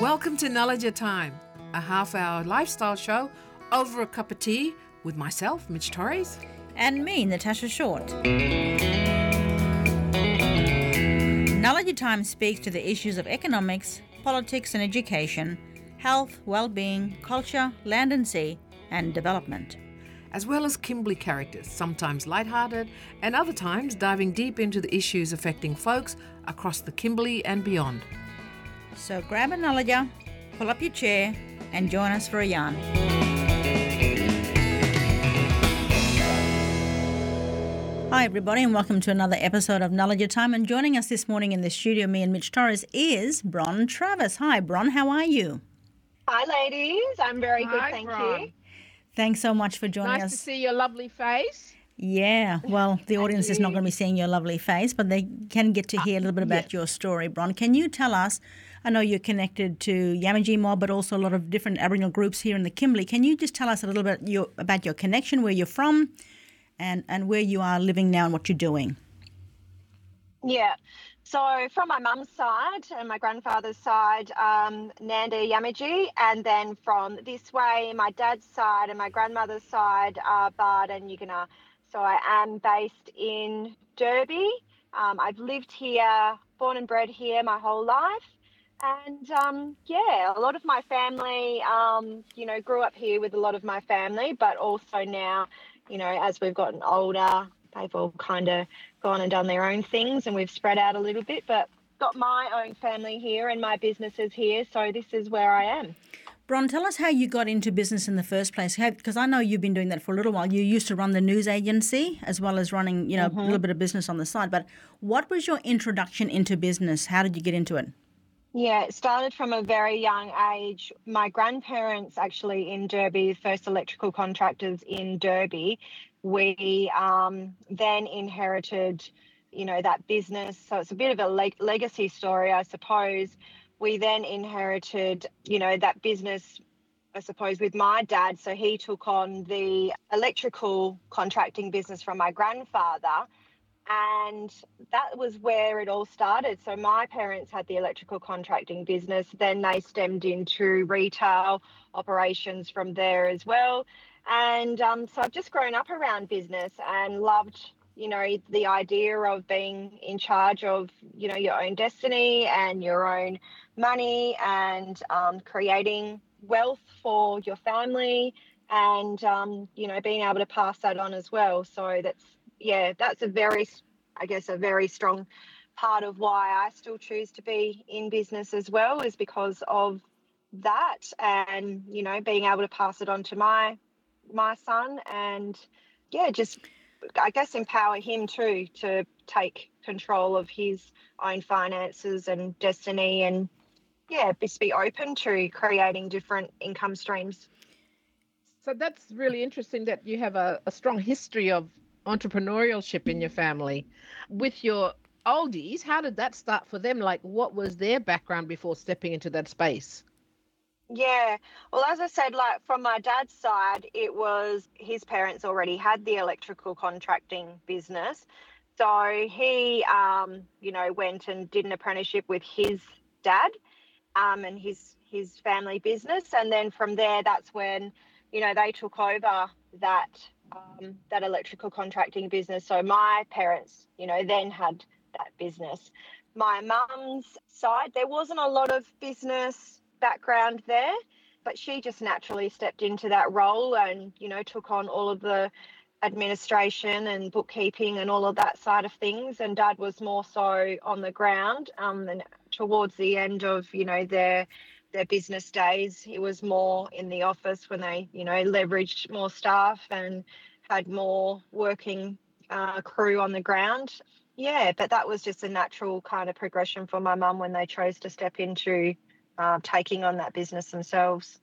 Welcome to Knowledge Time, a half-hour lifestyle show over a cup of tea with myself, Mitch Torres. And me, Natasha Short. Knowledge Time speaks to the issues of economics, politics and education, health, well-being, culture, land and sea, and development. As well as Kimberley characters, sometimes lighthearted and other times diving deep into the issues affecting folks across the Kimberley and beyond. So grab a knowledge, pull up your chair and join us for a yarn. Hi everybody and welcome to another episode of Knowledge Time, and joining us this morning in the studio, me and Mitch Torres, is Bron Travis. Hi Bron, how are you? Hi ladies, I'm very good, thank you. Thanks so much for joining us. Nice to see your lovely face. Yeah, well, the audience is not going to be seeing your lovely face, but they can get to hear a little bit about your story. Bron, can you tell us, I know you're connected to Yamatji Mob, but also a lot of different Aboriginal groups here in the Kimberley. Can you just tell us a little bit about your connection, where you're from, and where you are living now and what you're doing? Yeah, so from my mum's side and my grandfather's side, Nanda Yamatji, and then from this way, my dad's side and my grandmother's side are Bard and Yugana. So I am based in Derby. I've lived here, born and bred here my whole life. And, a lot of my family, grew up here with a lot of my family, but also now, as we've gotten older, they've all kind of gone and done their own things and we've spread out a little bit, but got my own family here and my businesses here. So this is where I am. Bron, tell us how you got into business in the first place, because I know you've been doing that for a little while. You used to run the news agency as well as running, a little bit of business on the side. But what was your introduction into business? How did you get into it? Yeah, it started from a very young age. My grandparents actually in Derby, first electrical contractors in Derby, we then inherited, that business. So it's a bit of a legacy story, I suppose. We then inherited, that business, I suppose, with my dad. So he took on the electrical contracting business from my grandfather. And that was where it all started. So my parents had the electrical contracting business. Then they stemmed into retail operations from there as well. And so I've just grown up around business and loved, the idea of being in charge of, your own destiny and your own money and creating wealth for your family and, being able to pass that on as well. So that's a very strong part of why I still choose to be in business as well, is because of that and, being able to pass it on to my son and, just, I guess, empower him too to take control of his own finances and destiny and, just be open to creating different income streams. So that's really interesting that you have a strong history of entrepreneurship in your family. With your oldies, how did that start for them? Like, what was their background before stepping into that space? Yeah, well, as I said, like from my dad's side, it was his parents already had the electrical contracting business. So he, went and did an apprenticeship with his dad and his family business. And then from there, that's when, they took over that electrical contracting business. So my parents, then had that business. My mum's side, there wasn't a lot of business background there, but she just naturally stepped into that role and, took on all of the administration and bookkeeping and all of that side of things. And Dad was more so on the ground. And towards the end of, their business days, he was more in the office when they, leveraged more staff and had more working crew on the ground. Yeah, but that was just a natural kind of progression for my mum when they chose to step into taking on that business themselves.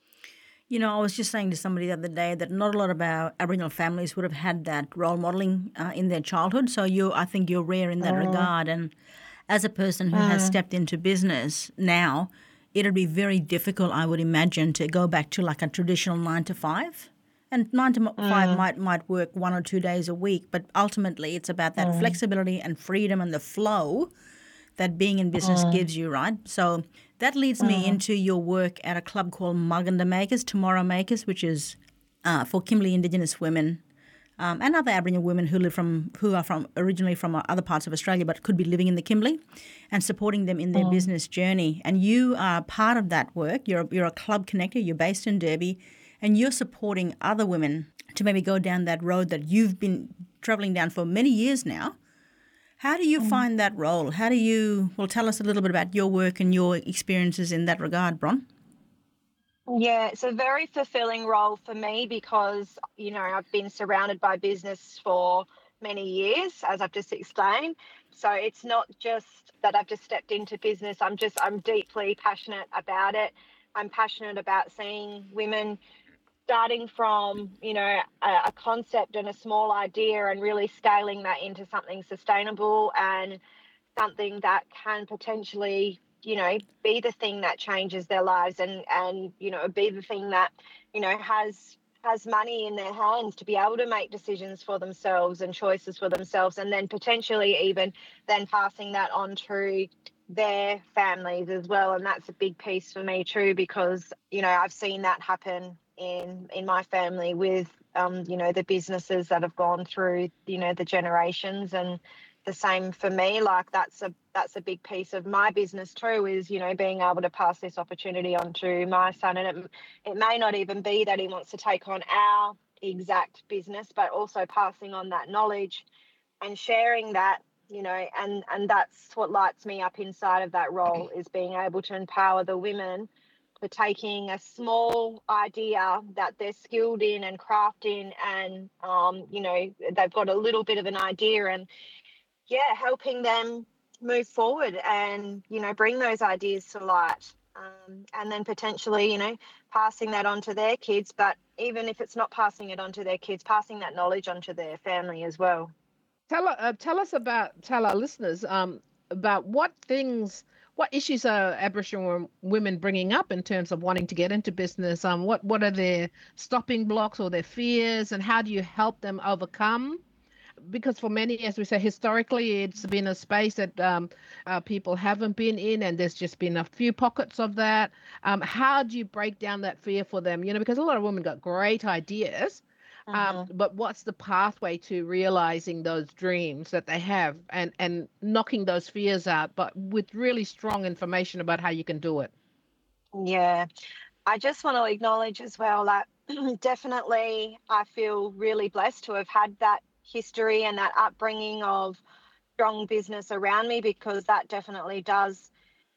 I was just saying to somebody the other day that not a lot of our Aboriginal families would have had that role modelling in their childhood. So I think you're rare in that regard. And as a person who has stepped into business now, it'd be very difficult, I would imagine, to go back to like a traditional 9 to 5. And 9 to 5 might work 1 or 2 days a week, but ultimately it's about that flexibility and freedom and the flow that being in business gives you, right? So that leads me into your work at a club called Maganda Makers, Tomorrow Makers, which is for Kimberley Indigenous women and other Aboriginal women who are originally from other parts of Australia but could be living in the Kimberley, and supporting them in their business journey. And you are part of that work. You're a club connector. You're based in Derby, and you're supporting other women to maybe go down that road that you've been travelling down for many years now. How do you find that role? Tell us a little bit about your work and your experiences in that regard, Bron. Yeah, it's a very fulfilling role for me because, I've been surrounded by business for many years, as I've just explained. So it's not just that I've just stepped into business. I'm deeply passionate about it. I'm passionate about seeing women starting from, a concept and a small idea and really scaling that into something sustainable and something that can potentially, be the thing that changes their lives and be the thing that, has money in their hands to be able to make decisions for themselves and choices for themselves, and then potentially even then passing that on to their families as well. And that's a big piece for me too, because, I've seen that happen in my family with, the businesses that have gone through, the generations. And the same for me, like that's a big piece of my business too, is, being able to pass this opportunity on to my son. And it may not even be that he wants to take on our exact business, but also passing on that knowledge and sharing that, and that's what lights me up inside of that role, is being able to empower the women for taking a small idea that they're skilled in and crafting, and, they've got a little bit of an idea, and helping them move forward and, bring those ideas to light, and then potentially, passing that on to their kids. But even if it's not passing it on to their kids, passing that knowledge onto their family as well. Tell our listeners about what issues are Aboriginal women bringing up in terms of wanting to get into business. What are their stopping blocks or their fears, and how do you help them overcome? Because for many, as we say, historically, it's been a space that people haven't been in, and there's just been a few pockets of that. How do you break down that fear for them? Because a lot of women got great ideas, but what's the pathway to realizing those dreams that they have, and knocking those fears out, but with really strong information about how you can do it? Yeah, I just want to acknowledge as well that definitely I feel really blessed to have had that history and that upbringing of strong business around me, because that definitely does,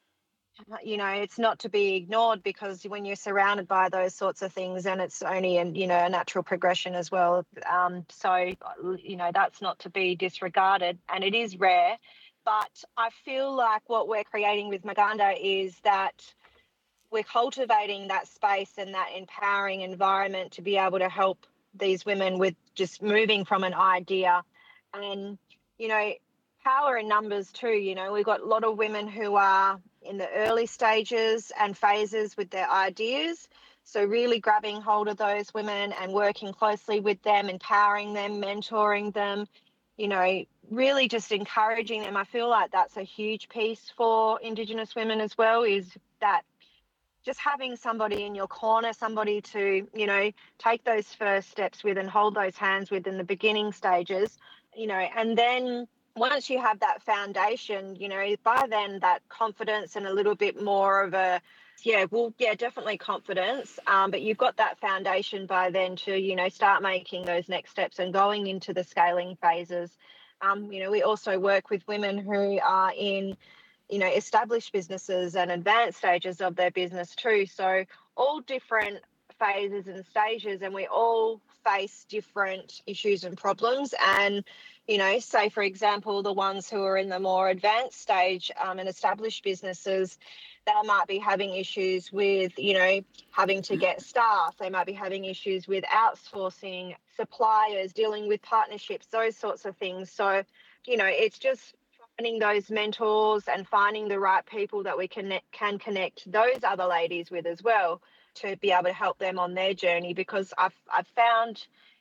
it's not to be ignored, because when you're surrounded by those sorts of things, and it's only a natural progression as well. So that's not to be disregarded, and it is rare. But I feel like what we're creating with Maganda is that we're cultivating that space and that empowering environment to be able to help these women with just moving from an idea. And, power in numbers too. We've got a lot of women who are in the early stages and phases with their ideas. So really grabbing hold of those women and working closely with them, empowering them, mentoring them, really just encouraging them. I feel like that's a huge piece for Indigenous women as well, is that just having somebody in your corner, somebody to, take those first steps with and hold those hands with in the beginning stages, and then once you have that foundation, by then that confidence and a little bit more of definitely confidence. But you've got that foundation by then to, start making those next steps and going into the scaling phases. We also work with women who are in, established businesses and advanced stages of their business too. So all different phases and stages, and we all face different issues and problems. And, say, for example, the ones who are in the more advanced stage and established businesses, they might be having issues with, having to get staff. They might be having issues with outsourcing, suppliers, dealing with partnerships, those sorts of things. So, it's just finding those mentors and finding the right people that we can connect those other ladies with as well, to be able to help them on their journey. Because I've found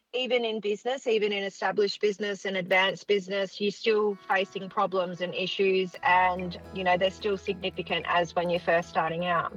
even in business, even in established business and advanced business, you're still facing problems and issues, and they're still significant as when you're first starting out.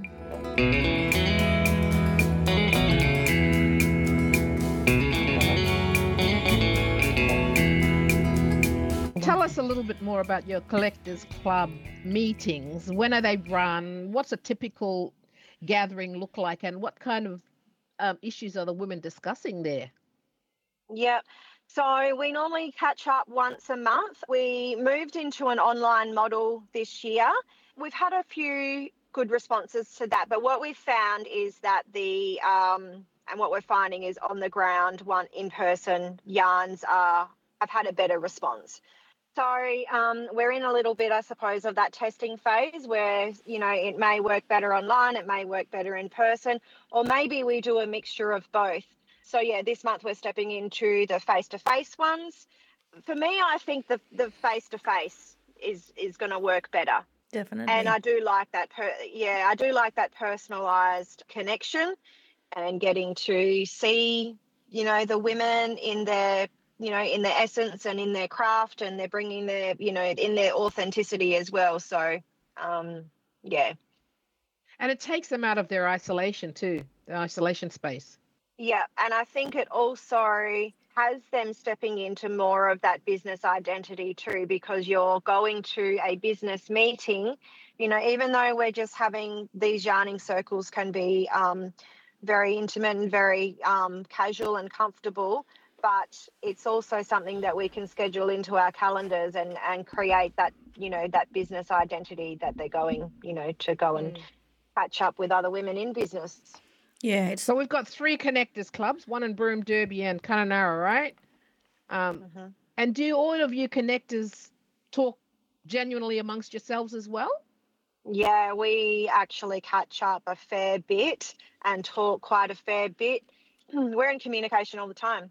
Tell us a little bit more about your Collectors Club meetings. When are they run? What's a typical gathering look like, and what kind of issues are the women discussing there? Yeah. So we normally catch up once a month. We moved into an online model this year. We've had a few good responses to that, but what we've found is that and what we're finding is on the ground, in-person yarns have had a better response. So we're in a little bit, I suppose, of that testing phase where, it may work better online, it may work better in person, or maybe we do a mixture of both. So, this month we're stepping into the face-to-face ones. For me, I think the face-to-face is going to work better. Definitely. And I do like that. I do like that personalised connection and getting to see, the women in their in their essence and in their craft, and they're bringing their, in their authenticity as well. So, yeah. And it takes them out of their isolation too, the isolation space. Yeah. And I think it also has them stepping into more of that business identity too, because you're going to a business meeting, even though we're just having these yarning circles can be very intimate and very casual and comfortable, but it's also something that we can schedule into our calendars and create that, that business identity that they're going, to go and catch up with other women in business. Yeah. So we've got 3 Connectors Clubs, one in Broome, Derby and Kununurra, right? And do all of you connectors talk genuinely amongst yourselves as well? Yeah, we actually catch up a fair bit and talk quite a fair bit. We're in communication all the time.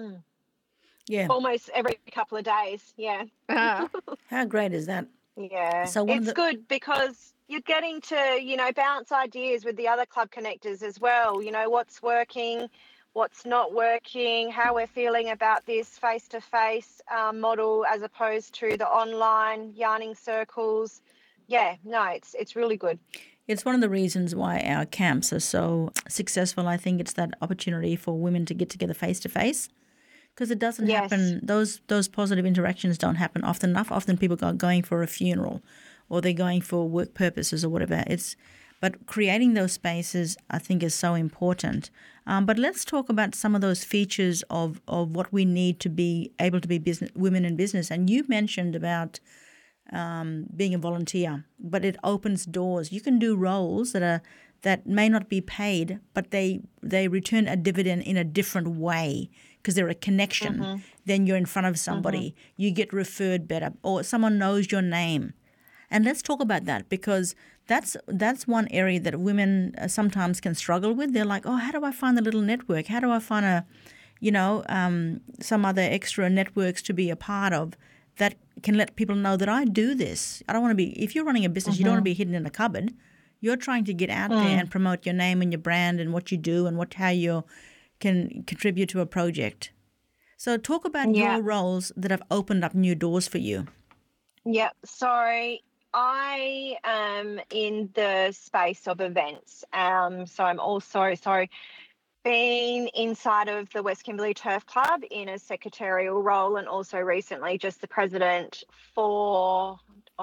Yeah. Almost every couple of days. Yeah. How great is that? Yeah. So it's good because you're getting to, bounce ideas with the other club connectors as well. What's working, what's not working, how we're feeling about this face-to-face model as opposed to the online yarning circles. Yeah, no, it's really good. It's one of the reasons why our camps are so successful. I think it's that opportunity for women to get together face-to-face. Because it doesn't happen, those positive interactions don't happen often enough. Often people are going for a funeral or they're going for work purposes or whatever. But creating those spaces, I think, is so important. But let's talk about some of those features of what we need to be able to be women in business. And you mentioned about being a volunteer, but it opens doors. You can do roles that may not be paid, but they return a dividend in a different way because they're a connection. Then you're in front of somebody. You get referred better, or someone knows your name. And let's talk about that, because that's one area that women sometimes can struggle with. They're like, oh, how do I find a little network? How do I find some other extra networks to be a part of that can let people know that I do this? I don't want to be, if you're running a business, you don't want to be hidden in a cupboard. You're trying to get out there and promote your name and your brand and what you do and how you can contribute to a project. So talk about your roles that have opened up new doors for you. Yeah, so I am in the space of events. So I'm also been inside of the West Kimberley Turf Club in a secretarial role, and also recently just the president for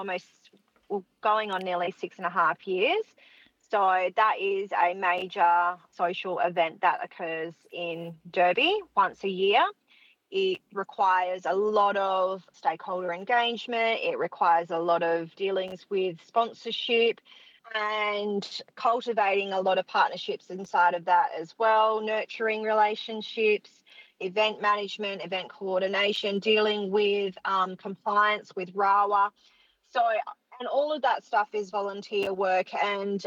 going on nearly 6.5 years. So that is a major social event that occurs in Derby once a year. It requires a lot of stakeholder engagement. It requires a lot of dealings with sponsorship and cultivating a lot of partnerships inside of that as well, nurturing relationships, event management, event coordination, dealing with compliance with RAWA. So, and all of that stuff is volunteer work. And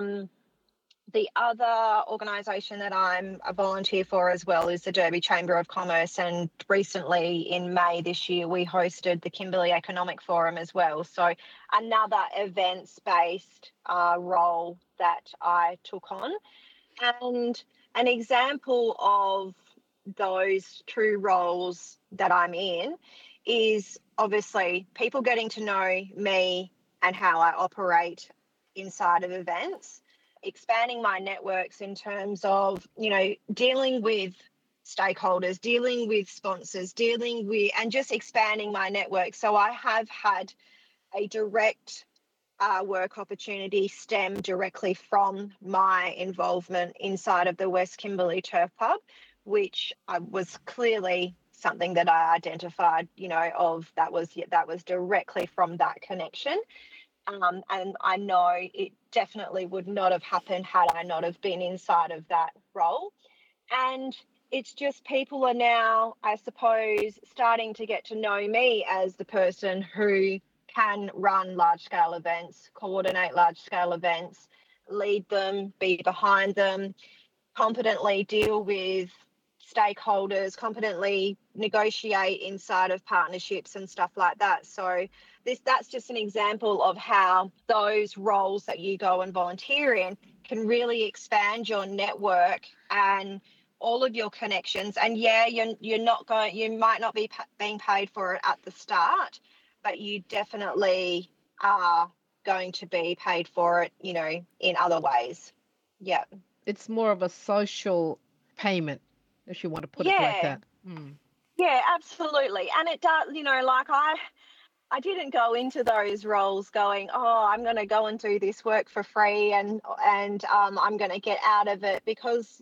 the other organisation that I'm a volunteer for as well is the Derby Chamber of Commerce. And recently in May this year, we hosted the Kimberley Economic Forum as well. So another events-based role that I took on. And an example of those true roles that I'm in is obviously people getting to know me and how I operate inside of events, expanding my networks in terms of, dealing with stakeholders, dealing with sponsors, and just expanding my network. So I have had a direct work opportunity stem directly from my involvement inside of the West Kimberley Turf Club, which was clearly something that I identified, that was directly from that connection. And I know it definitely would not have happened had I not have been inside of that role. And it's just people are now, I suppose, starting to get to know me as the person who can run large-scale events, coordinate large-scale events, lead them, be behind them, competently deal with stakeholders, competently negotiate inside of partnerships and stuff like that. So that's just an example of how those roles that you go and volunteer in can really expand your network and all of your connections. And you might not be being paid for it at the start, but you definitely are going to be paid for it, in other ways. Yeah. It's more of a social payment, if you want to put it like that. Yeah, absolutely. And it does, like I didn't go into those roles going, oh, I'm going to go and do this work for free and I'm going to get out of it, because,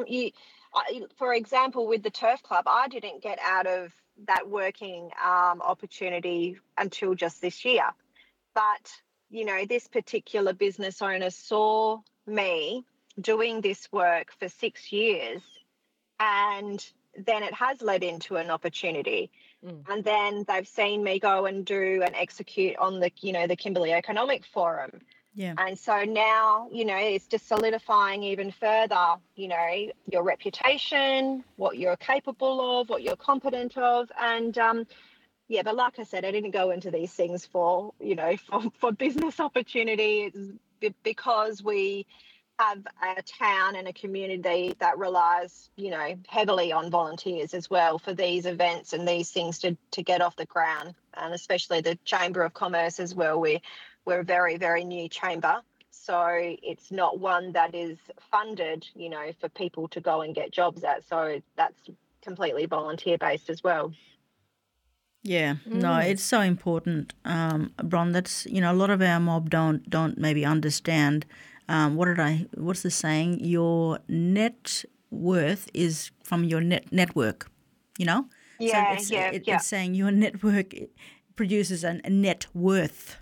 for example, with the Turf Club, I didn't get out of that working opportunity until just this year. But, this particular business owner saw me doing this work for 6 years, and then it has led into an opportunity. And then they've seen me go and do and execute on the Kimberley Economic Forum. Yeah. And so now, it's just solidifying even further, your reputation, what you're capable of, what you're competent of. And but like I said, I didn't go into these things for business opportunity. It's because we have a town and a community that relies, heavily on volunteers as well for these events and these things to get off the ground. And especially the Chamber of Commerce as well. We're a very, very new chamber. So it's not one that is funded, for people to go and get jobs at. So that's completely volunteer based as well. Yeah, no, it's so important, Bron. That's a lot of our mob don't maybe understand. What's the saying? Your net worth is from your network. Yeah, so it's saying your network produces a net worth.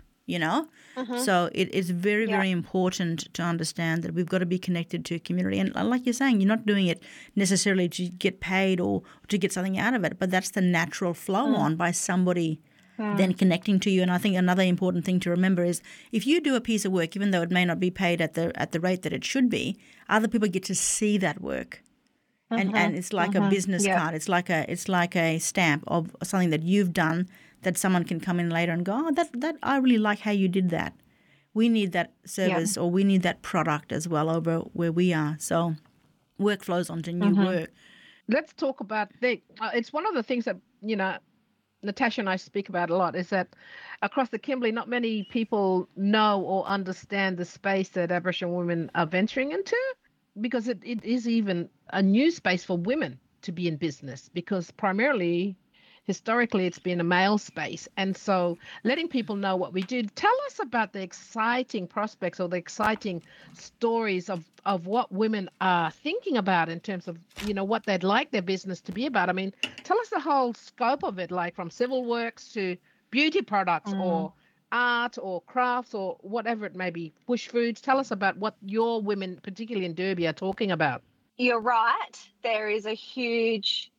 So it is very, very important to understand that we've got to be connected to a community. And like you're saying, you're not doing it necessarily to get paid or to get something out of it, but that's the natural flow on by somebody then connecting to you. And I think another important thing to remember is if you do a piece of work, even though it may not be paid at the rate that it should be, other people get to see that work. And it's like a business card. It's like a stamp of something that you've done that someone can come in later and go, oh, that I really like how you did that. We need that service or we need that product as well over where we are. So work flows onto new work. Let's talk about it's one of the things that, Natasha and I speak about a lot, is that across the Kimberley, not many people know or understand the space that Aboriginal women are venturing into, because it is even a new space for women to be in business, because primarily historically it's been a male space. And so letting people know what we do. Tell us about the exciting prospects or the exciting stories of what women are thinking about in terms of, what they'd like their business to be about. I mean, tell us the whole scope of it, like from civil works to beauty products or art or crafts or whatever it may be, bush foods. Tell us about what your women, particularly in Derby, are talking about. You're right. There is a huge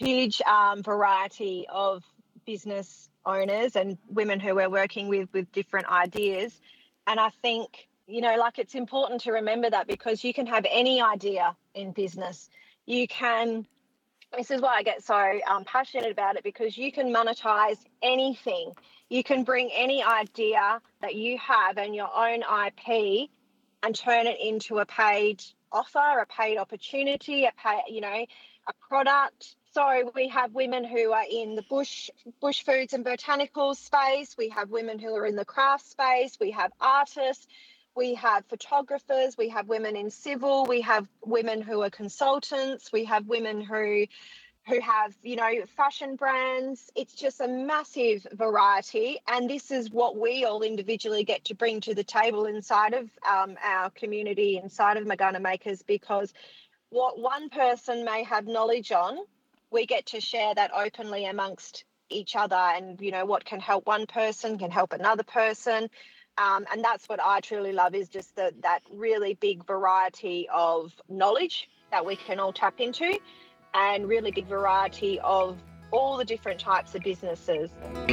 variety of business owners and women who we're working with different ideas. And I think, it's important to remember that, because you can have any idea in business. This is why I get so passionate about it, because you can monetize anything. You can bring any idea that you have and your own IP and turn it into a paid offer, a paid opportunity, a product. So we have women who are in the bush foods and botanicals space. We have women who are in the craft space. We have artists. We have photographers. We have women in civil. We have women who are consultants. We have women who have, fashion brands. It's just a massive variety. And this is what we all individually get to bring to the table inside of our community, inside of Magana Makers, because what one person may have knowledge on, we get to share that openly amongst each other. And, what can help one person can help another person. And that's what I truly love, is just that really big variety of knowledge that we can all tap into, and really big variety of all the different types of businesses.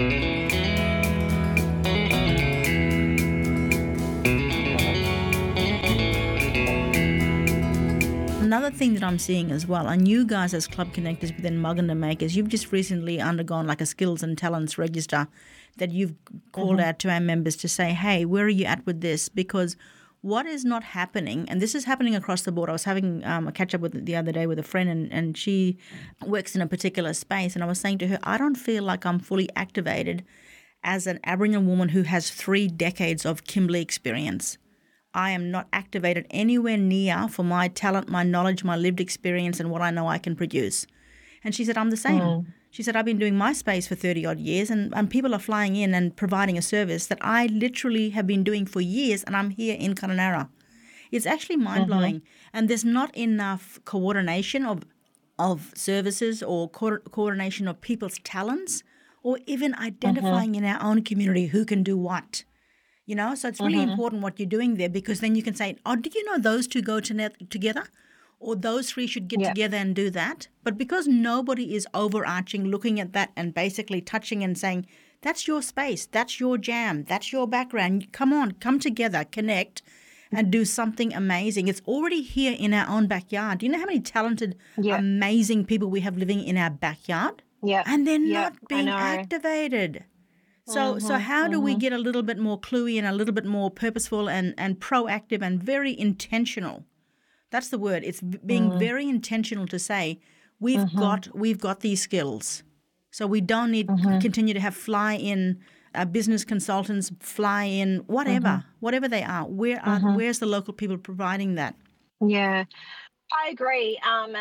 Another thing that I'm seeing as well, and you guys as club connectors within Magana Makers, you've just recently undergone like a skills and talents register that you've called out to our members to say, hey, where are you at with this? Because what is not happening, and this is happening across the board. I was having a catch-up the other day with a friend, and she works in a particular space, and I was saying to her, I don't feel like I'm fully activated as an Aboriginal woman who has 3 decades of Kimberley experience. I am not activated anywhere near for my talent, my knowledge, my lived experience, and what I know I can produce. And she said, I'm the same. She said, I've been doing my space for 30-odd years, and people are flying in and providing a service that I literally have been doing for years, and I'm here in Kununurra. It's actually mind-blowing. And there's not enough coordination of services or coordination of people's talents, or even identifying in our own community who can do what. So it's really important what you're doing there, because then you can say, oh, do you know those two go together? Or those 3 should get together and do that. But because nobody is overarching, looking at that and basically touching and saying, that's your space, that's your jam, that's your background. Come on, come together, connect, and do something amazing. It's already here in our own backyard. Do you know how many talented, amazing people we have living in our backyard? Yeah. And they're not being activated. So how do we get a little bit more cluey and a little bit more purposeful and proactive and very intentional? That's the word. It's being very intentional to say we've got these skills. So we don't need continue to have fly in business consultants, fly in whatever they are. Where's the local people providing that? Yeah, I agree. And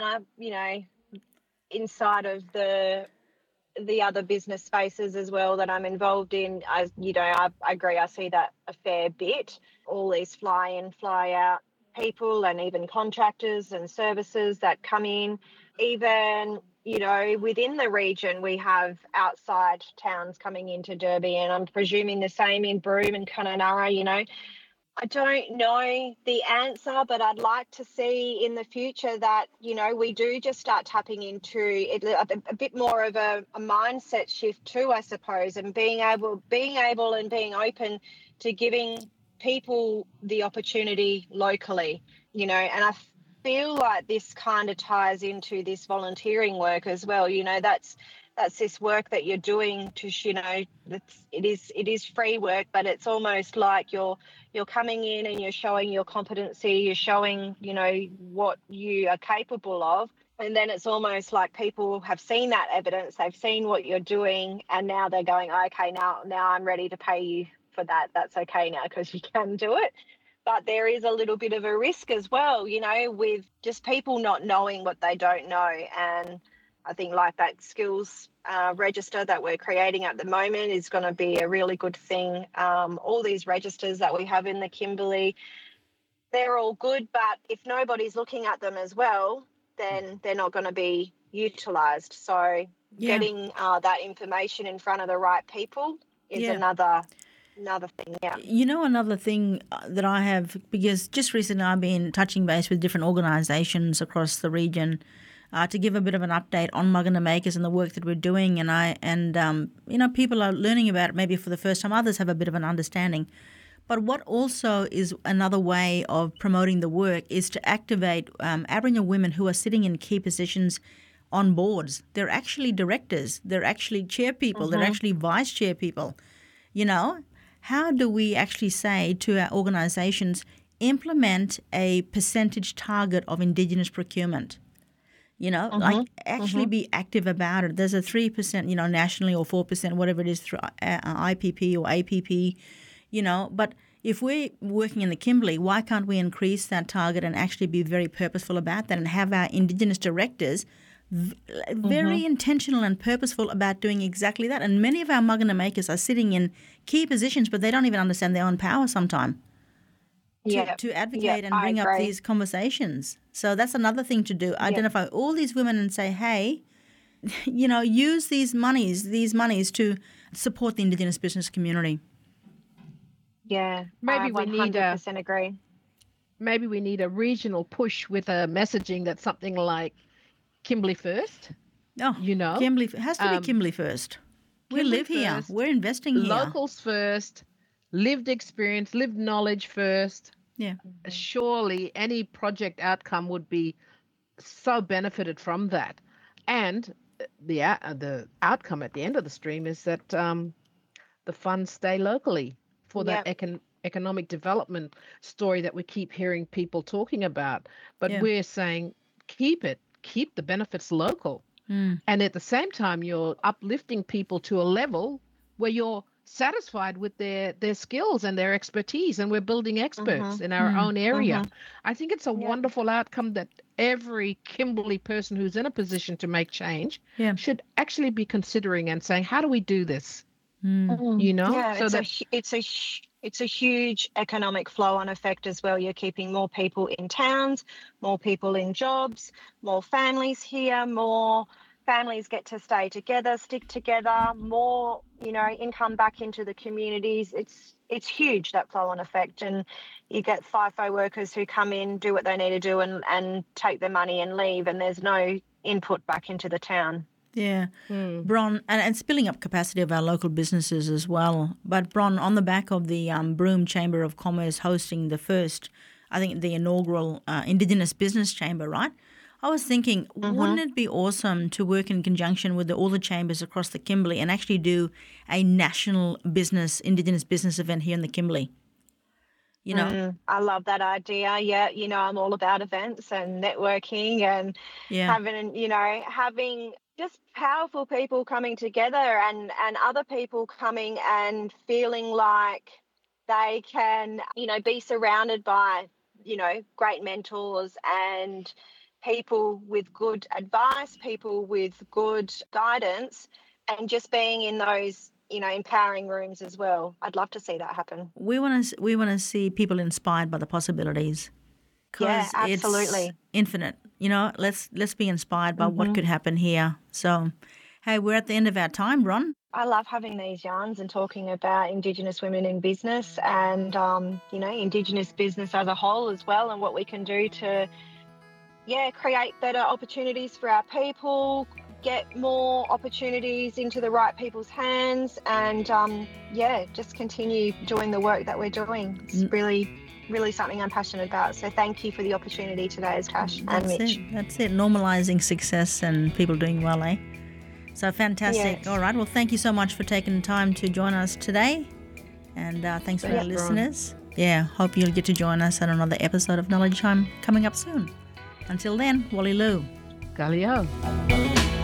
inside of the other business spaces as well that I'm involved in, I agree. I see that a fair bit. All these fly in, fly out people, and even contractors and services that come in. Even, within the region, we have outside towns coming into Derby, and I'm presuming the same in Broome and Kununurra. I don't know the answer, but I'd like to see in the future that, we do just start tapping into it, a bit more of a mindset shift too, I suppose, and being able and being open to giving people the opportunity locally, and I feel like this kind of ties into this volunteering work as well. That's this work that you're doing to, it is free work, but it's almost like you're coming in and you're showing your competency, you're showing, what you are capable of. And then it's almost like people have seen that evidence, they've seen what you're doing, and now they're going, okay, now I'm ready to pay you for that. That's okay now because you can do it. But there is a little bit of a risk as well, with just people not knowing what they don't know. And I think like that skills register that we're creating at the moment is going to be a really good thing. All these registers that we have in the Kimberley, they're all good, but if nobody's looking at them as well, then they're not going to be utilised. So getting that information in front of the right people is another thing. Another thing that I have, because just recently I've been touching base with different organisations across the region to give a bit of an update on Magana Makers and the work that we're doing, and people are learning about it maybe for the first time. Others have a bit of an understanding. But what also is another way of promoting the work is to activate Aboriginal women who are sitting in key positions on boards. They're actually directors. They're actually chair people. They're actually vice chair people. How do we actually say to our organisations, implement a percentage target of Indigenous procurement? like actually be active about it. There's a 3%, nationally, or 4%, whatever it is, through IPP or APP, but if we're working in the Kimberley, why can't we increase that target and actually be very purposeful about that and have our Indigenous directors very intentional and purposeful about doing exactly that? And many of our Magana makers are sitting in key positions, but they don't even understand their own power sometimes to advocate and bring up these conversations. So that's another thing to do. Identify all these women and say, hey, use these monies to support the Indigenous business community. Yeah, maybe I 100% agree. Maybe we need a regional push with a messaging that's something like Kimberley first. Oh, Kimberley has to be Kimberley first. We live here. We're investing here. Locals first. Lived experience, lived knowledge first. Yeah. Surely any project outcome would be so benefited from that. And the outcome at the end of the stream is that the funds stay locally for that economic development story that we keep hearing people talking about. But we're saying keep the benefits local. And at the same time, you're uplifting people to a level where you're satisfied with their skills and their expertise, and we're building experts in our own area. I think it's a wonderful outcome that every Kimberley person who's in a position to make change should actually be considering and saying, how do we do this? So it's a huge economic flow-on effect as well. You're keeping more people in towns, more people in jobs, more families here, more families get to stay together, stick together, more, income back into the communities. It's huge, that flow-on effect. And you get FIFO workers who come in, do what they need to do and take their money and leave, and there's no input back into the town. Yeah. Bron, and spilling up capacity of our local businesses as well. But Bron, on the back of the Broome Chamber of Commerce hosting the inaugural Indigenous Business Chamber, right? I was thinking, wouldn't it be awesome to work in conjunction with all the chambers across the Kimberley and actually do a national Indigenous business event here in the Kimberley? I love that idea. Yeah, I'm all about events and networking and having just powerful people coming together and other people coming and feeling like they can, be surrounded by, great mentors and people with good advice, people with good guidance, and just being in those, empowering rooms as well. I'd love to see that happen. We want to see people inspired by the possibilities. Yeah, absolutely. It's infinite. Let's be inspired by what could happen here. So, hey, we're at the end of our time, Bron. I love having these yarns and talking about Indigenous women in business and, Indigenous business as a whole as well, and what we can do to, create better opportunities for our people, get more opportunities into the right people's hands, and, just continue doing the work that we're doing. It's really something I'm passionate about. So thank you for the opportunity today, Tash and Mitch. That's it. Normalising success and people doing well, eh? So fantastic. Yes. All right. Well, thank you so much for taking the time to join us today. And thanks for our listeners. Yeah, hope you'll get to join us on another episode of Knowledge Time coming up soon. Until then, Wally Lou. Galio.